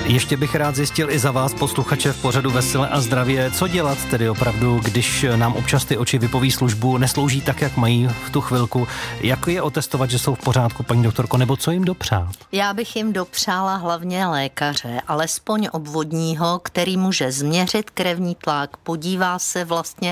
Ještě bych rád zjistil i za vás, posluchače v pořadu Vesele a zdravě, co dělat tedy opravdu, když nám občas ty oči vypoví službu, neslouží tak, jak mají v tu chvilku. Jak je otestovat, že jsou v pořádku, paní doktorko, nebo co jim dopřát? Já bych jim dopřála hlavně lékaře, alespoň obvodního, který může změřit krevní tlak, podívá se vlastně,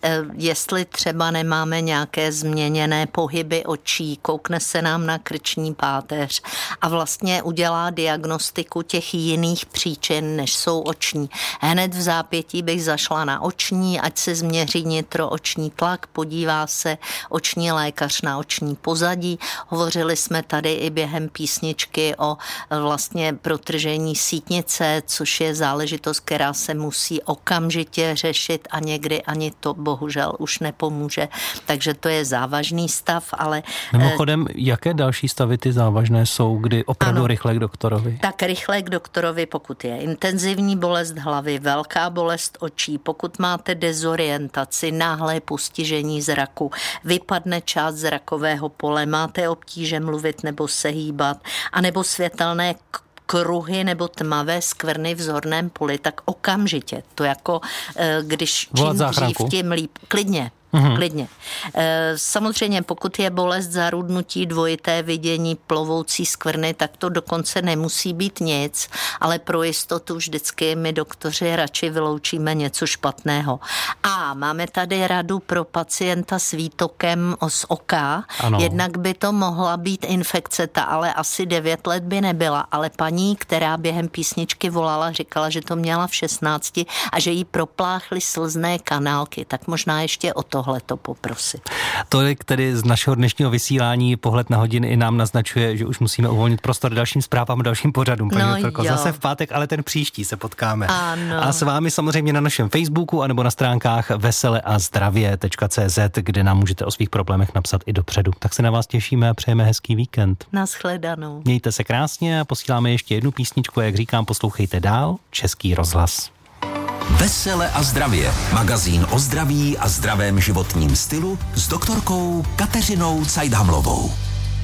jestli třeba nemáme nějaké změněné pohyby očí, koukne se nám na krční páteř a vlastně udělá diagnostiku těch jiných příčin, než jsou oční. Hned v zápětí bych zašla na oční, ať se změří nitrooční tlak, podívá se oční lékař na oční pozadí. Hovořili jsme tady i během písničky o vlastně protržení sítnice, což je záležitost, která se musí okamžitě řešit a někdy ani to bohužel už nepomůže. Takže to je závažný stav, ale... Mimochodem, jaké další stavy ty závažné jsou, kdy opravdu rychle k doktorovi? Tak rychle k doktorovi, pokud je intenzivní bolest hlavy, velká bolest očí, pokud máte dezorientaci, náhlé postižení zraku, vypadne část zrakového pole, máte obtíže mluvit nebo se hýbat, anebo světelné kruhy nebo tmavé skvrny v zorném poli, tak okamžitě. To jako, když čím dřív, tím líp. Klidně. Klidně. Samozřejmě, pokud je bolest zarudnutí, dvojité vidění, plovoucí skvrny, tak to dokonce nemusí být nic, ale pro jistotu vždycky my doktoři radši vyloučíme něco špatného. A máme tady radu pro pacienta s výtokem z oka. Ano. Jednak by to mohla být infekce, ta ale asi 9 let by nebyla, ale paní, která během písničky volala, říkala, že to měla v 16 a že jí propláchly slzné kanálky, tak možná ještě o tohleto poprosit. Tolik tedy z našeho dnešního vysílání, pohled na hodiny i nám naznačuje, že už musíme uvolnit prostor dalším zprávám a dalším pořadům. Paní doktorko, zase v pátek, ale ten příští se potkáme. Ano. A s vámi samozřejmě na našem Facebooku anebo na stránkách veseleazdravě.cz, kde nám můžete o svých problémech napsat i dopředu. Tak se na vás těšíme a přejeme hezký víkend. Nashledanou. Mějte se krásně a posíláme ještě jednu písničku, jak říkám, poslouchejte dál Český rozhlas. Vesele a zdravě. Magazín o zdraví a zdravém životním stylu s doktorkou Kateřinou Cajdhamlovou.